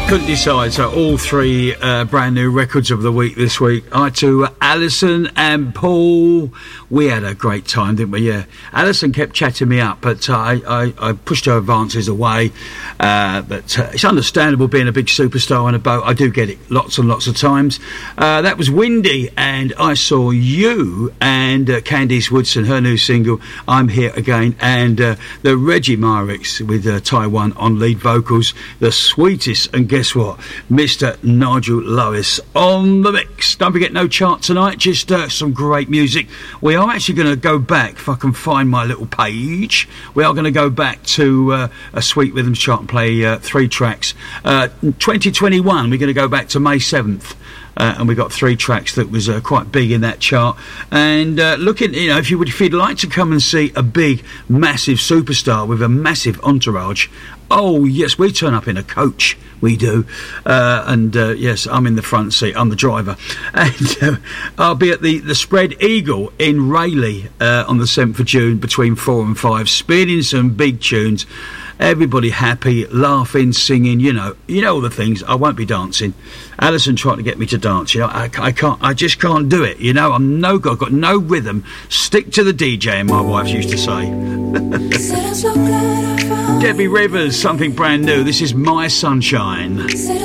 Couldn't decide, so all three brand new records of the week this week are to Alison and Paul. We had a great time, didn't we? Yeah. Alison kept chatting me up, but I pushed her advances away. But it's understandable being a big superstar on a boat. I do get it lots and lots of times. That was Windy, and I Saw You, and Candice Woodson, her new single, I'm Here Again, and the Reggie Myrick's with Taiwan on lead vocals, the sweetest, and guess what? Mr. Nigel Lewis on the mix. Don't forget, no chart tonight, just some great music. We are actually going to go back, if I can find my little page, we are going to go back to a Sweet Rhythms chart and play 3 tracks. 2021, we're going to go back to May 7th. And we got 3 tracks that was quite big in that chart. And looking, you know, if you'd like to come and see a big, massive superstar with a massive entourage, oh yes, we turn up in a coach, we do. Yes, I'm in the front seat, I'm the driver. And I'll be at the Spread Eagle in Rayleigh on the 7th of June between 4 and 5, spinning some big tunes. Everybody happy, laughing, singing, you know all the things. I won't be dancing. Alison tried to get me to dance, you know. I can't, I just can't do it, you know. I'm no good, I've got no rhythm. Stick to the DJing, my wife used to say. Debbie Rivers, something brand new. This is My Sunshine.